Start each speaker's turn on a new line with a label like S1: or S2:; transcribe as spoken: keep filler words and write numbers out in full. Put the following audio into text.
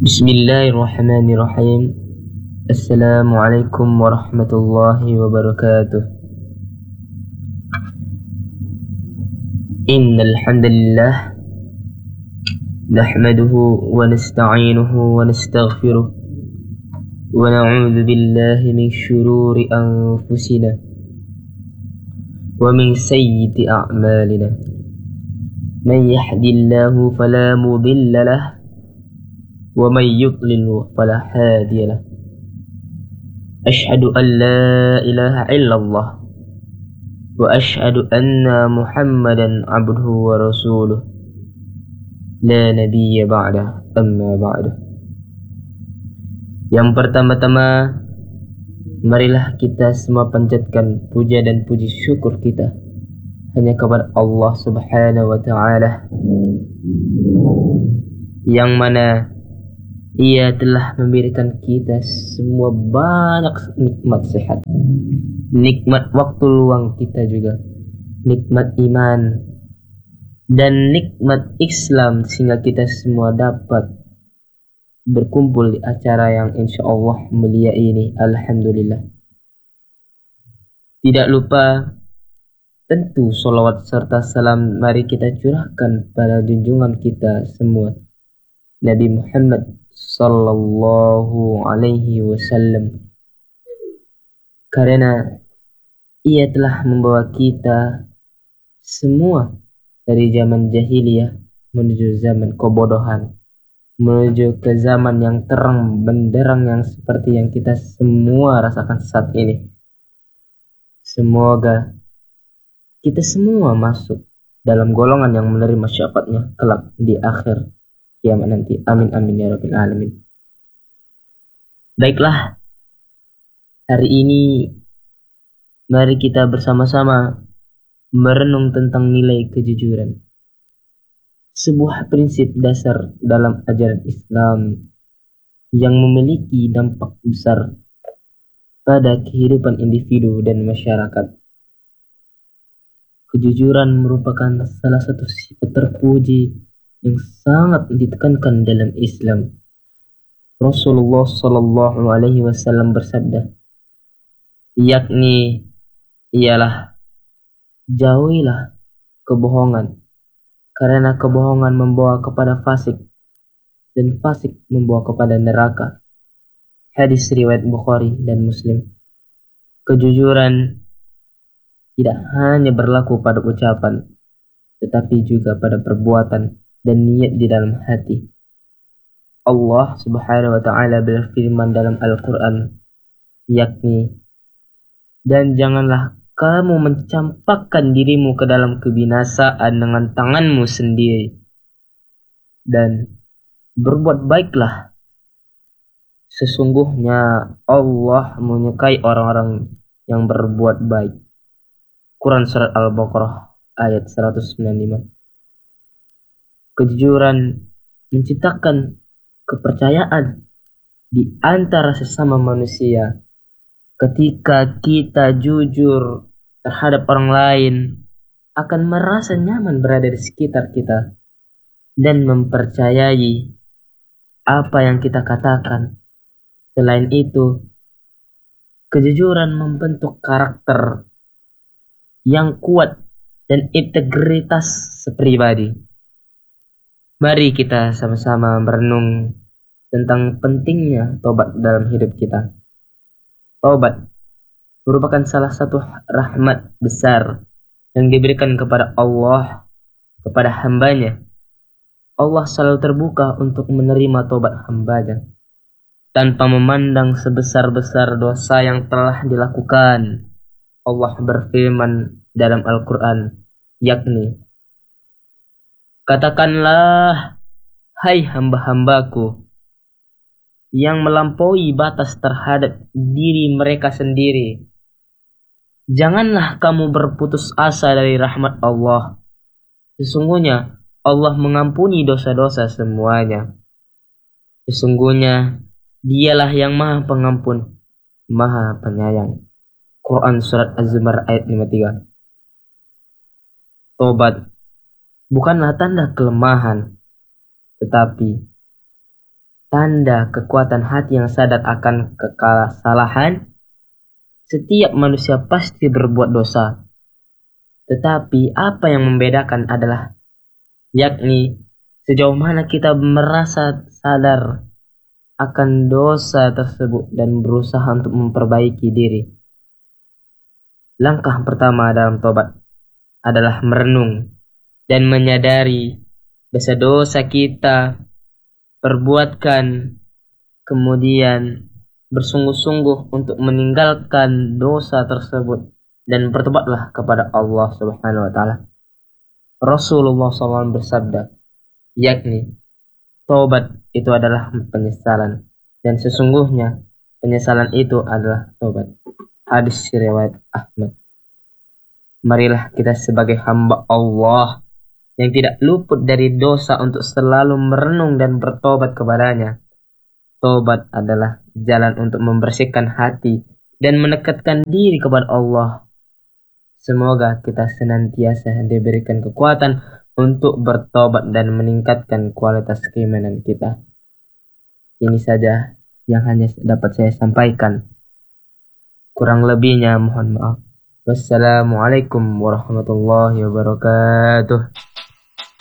S1: Bismillahirrahmanirrahim. Assalamualaikum warahmatullahi wabarakatuh. Innal hamdalillah nahmaduhu wa nasta'inuhu wa nastaghfiruh wa na'udzu billahi min shururi anfusina wa min sayyiati a'malina. Man yahdihillahu fala mudilla lahu wa may yudlil fala hadiya lahu. Asyhadu an la ilaha illallah wa asyhadu anna Muhammadan abduhu wa rasuluh la nabiyya ba'da, amma ba'du. Yang pertama-tama, marilah kita semua panjatkan puja dan puji syukur kita hanya kepada Allah Subhanahu wa ta'ala, yang mana Ia telah memberikan kita semua banyak nikmat sehat, nikmat waktu luang kita juga, nikmat iman, dan nikmat Islam, sehingga kita semua dapat berkumpul di acara yang insya Allah mulia ini. Alhamdulillah. Tidak lupa, tentu salawat serta salam mari kita curahkan pada junjungan kita semua, Nabi Muhammad sallallahu alaihi wasallam, karena ia telah membawa kita semua dari zaman jahiliyah menuju zaman kebodohan, menuju ke zaman yang terang benderang yang seperti yang kita semua rasakan saat ini. Semoga kita semua masuk dalam golongan yang menerima syafaatnya kelak di akhir kiamat nanti. Amin amin ya rabbil alamin. Baiklah, hari ini mari kita bersama-sama merenung tentang nilai kejujuran, sebuah prinsip dasar dalam ajaran Islam yang memiliki dampak besar pada kehidupan individu dan masyarakat. Kejujuran merupakan salah satu sifat terpuji yang sangat ditekankan dalam Islam. Rasulullah Sallallahu Alaihi Wasallam bersabda, yakni ialah jauhilah kebohongan, karena kebohongan membawa kepada fasik, dan fasik membawa kepada neraka. Hadis riwayat Bukhari dan Muslim. Kejujuran tidak hanya berlaku pada ucapan, tetapi juga pada perbuatan dan niat di dalam hati. Allah Subhanahu wa ta'ala berfirman dalam Al-Quran, yakni, dan janganlah kamu mencampakkan dirimu ke dalam kebinasaan dengan tanganmu sendiri, dan berbuat baiklah, sesungguhnya Allah menyukai orang-orang yang berbuat baik. Quran Surat Al-Baqarah ayat seratus sembilan puluh lima. Kejujuran menciptakan kepercayaan di antara sesama manusia. Ketika kita jujur terhadap orang lain, akan merasa nyaman berada di sekitar kita dan mempercayai apa yang kita katakan. Selain itu, kejujuran membentuk karakter yang kuat dan integritas sepribadi. Mari kita sama-sama merenung tentang pentingnya tobat dalam hidup kita. Tobat merupakan salah satu rahmat besar yang diberikan kepada Allah kepada hambanya. Allah selalu terbuka untuk menerima tobat hambanya, tanpa memandang sebesar-besar dosa yang telah dilakukan. Allah berfirman dalam Al-Quran, yakni, katakanlah, hai hamba-hambaku yang melampaui batas terhadap diri mereka sendiri, janganlah kamu berputus asa dari rahmat Allah. Sesungguhnya Allah mengampuni dosa-dosa semuanya. Sesungguhnya Dialah yang Maha Pengampun, Maha Penyayang. Quran Surat Az-Zumar ayat lima puluh tiga. Tobat bukanlah tanda kelemahan, tetapi tanda kekuatan hati yang sadar akan kesalahan. Setiap manusia pasti berbuat dosa. Tetapi apa yang membedakan adalah yakni sejauh mana kita merasa sadar akan dosa tersebut dan berusaha untuk memperbaiki diri. Langkah pertama dalam tobat adalah merenung dan menyadari dosa-dosa kita, perbuatkan, kemudian bersungguh-sungguh untuk meninggalkan dosa tersebut dan bertobatlah kepada Allah Subhanahu wa taala. Rasulullah shallallahu alaihi wasallam bersabda, yakni tobat itu adalah penyesalan dan sesungguhnya penyesalan itu adalah tobat. Hadis riwayat Ahmad. Marilah kita sebagai hamba Allah yang tidak luput dari dosa untuk selalu merenung dan bertobat kepadanya. Tobat adalah jalan untuk membersihkan hati dan mendekatkan diri kepada Allah. Semoga kita senantiasa diberikan kekuatan untuk bertobat dan meningkatkan kualitas keimanan kita. Ini saja yang hanya dapat saya sampaikan. Kurang lebihnya mohon maaf. Wassalamualaikum warahmatullahi wabarakatuh.